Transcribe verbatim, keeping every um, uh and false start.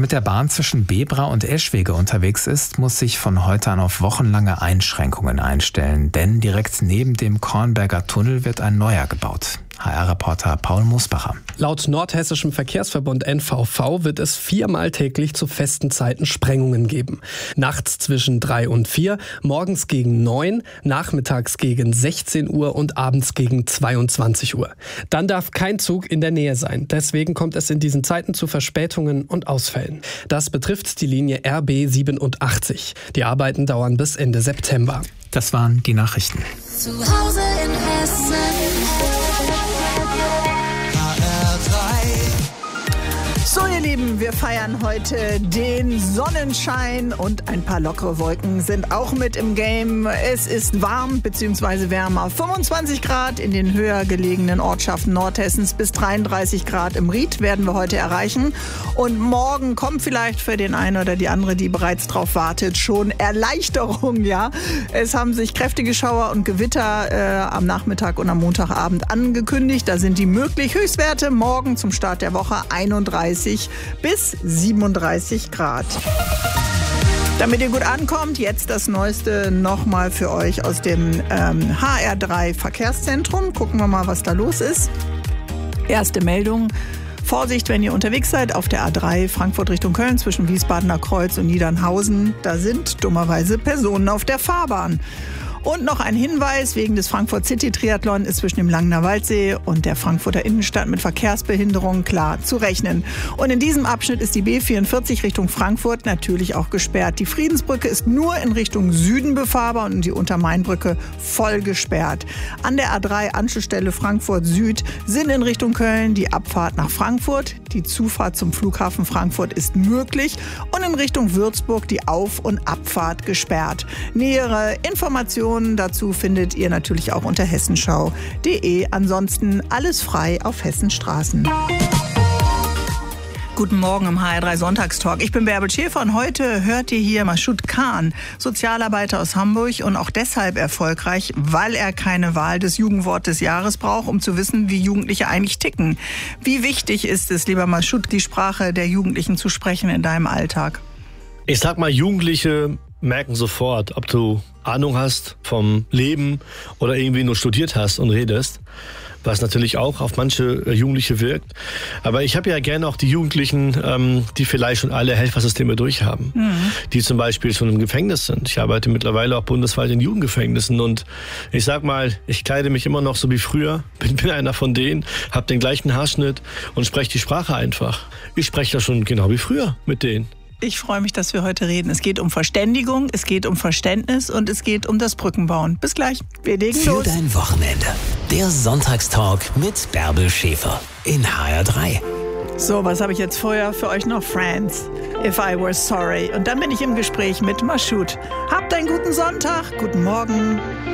mit der Bahn zwischen Bebra und Eschwege unterwegs ist, muss sich von heute an auf wochenlange Einschränkungen einstellen. Denn direkt neben dem Kornberger Tunnel wird ein neuer gebaut. H R-Reporter Paul Mosbacher. Laut Nordhessischem Verkehrsverbund N V V wird es viermal täglich zu festen Zeiten Sprengungen geben. Nachts zwischen drei und vier, morgens gegen neun, nachmittags gegen sechzehn Uhr und abends gegen zweiundzwanzig Uhr. Dann darf kein Zug in der Nähe sein. Deswegen kommt es in diesen Zeiten zu Verspätungen und Ausfällen. Das betrifft die Linie R B siebenundachtzig. Die Arbeiten dauern bis Ende September. Das waren die Nachrichten. Zu Hause in Hessen. So ihr Lieben, wir feiern heute den Sonnenschein und ein paar lockere Wolken sind auch mit im Game. Es ist warm bzw. wärmer. fünfundzwanzig Grad in den höher gelegenen Ortschaften Nordhessens bis dreiunddreißig Grad im Ried werden wir heute erreichen. Und morgen kommt vielleicht für den einen oder die andere, die bereits drauf wartet, schon Erleichterung. Ja, es haben sich kräftige Schauer und Gewitter äh, am Nachmittag und am Montagabend angekündigt. Da sind die möglich. Höchstwerte morgen zum Start der Woche einunddreißig bis siebenunddreißig Grad. Damit ihr gut ankommt, jetzt das Neueste nochmal für euch aus dem ähm, H R drei Verkehrszentrum. Gucken wir mal, was da los ist. Erste Meldung. Vorsicht, wenn ihr unterwegs seid auf der A drei Frankfurt Richtung Köln zwischen Wiesbadener Kreuz und Niedernhausen. Da sind dummerweise Personen auf der Fahrbahn. Und noch ein Hinweis, wegen des Frankfurt City Triathlon ist zwischen dem Langener Waldsee und der Frankfurter Innenstadt mit Verkehrsbehinderungen klar zu rechnen. Und in diesem Abschnitt ist die B vierundvierzig Richtung Frankfurt natürlich auch gesperrt. Die Friedensbrücke ist nur in Richtung Süden befahrbar und die Untermainbrücke voll gesperrt. An der A drei Anschlussstelle Frankfurt Süd sind in Richtung Köln die Abfahrt nach Frankfurt. Die Zufahrt zum Flughafen Frankfurt ist möglich und in Richtung Würzburg die Auf- und Abfahrt gesperrt. Nähere Informationen dazu findet ihr natürlich auch unter hessenschau punkt de. Ansonsten alles frei auf Hessenstraßen. Guten Morgen im H R drei Sonntagstalk. Ich bin Bärbel Schäfer und heute hört ihr hier Maschud Khan, Sozialarbeiter aus Hamburg und auch deshalb erfolgreich, weil er keine Wahl des Jugendwort des Jahres braucht, um zu wissen, wie Jugendliche eigentlich ticken. Wie wichtig ist es, lieber Maschud, die Sprache der Jugendlichen zu sprechen in deinem Alltag? Ich sag mal, Jugendliche merken sofort, ob du Ahnung hast vom Leben oder irgendwie nur studiert hast und redest, was natürlich auch auf manche Jugendliche wirkt. Aber ich habe ja gerne auch die Jugendlichen, ähm, die vielleicht schon alle Helfersysteme durchhaben, mhm. die zum Beispiel schon im Gefängnis sind. Ich arbeite mittlerweile auch bundesweit in Jugendgefängnissen und ich sag mal, ich kleide mich immer noch so wie früher, bin, bin einer von denen, habe den gleichen Haarschnitt und spreche die Sprache einfach. Ich spreche da schon genau wie früher mit denen. Ich freue mich, dass wir heute reden. Es geht um Verständigung, es geht um Verständnis und es geht um das Brückenbauen. Bis gleich. Wir legen Für los. Für dein Wochenende. Der Sonntagstalk mit Bärbel Schäfer in H R drei. So, was habe ich jetzt vorher für euch noch? Friends, If I Were Sorry. Und dann bin ich im Gespräch mit Maschud. Habt einen guten Sonntag, guten Morgen.